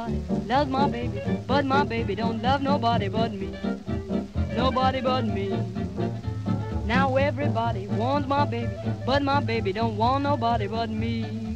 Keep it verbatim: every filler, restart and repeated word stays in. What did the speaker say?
everybody loves my baby, but my baby don't love nobody but me. Nobody but me. Now everybody wants my baby, but my baby don't want nobody but me.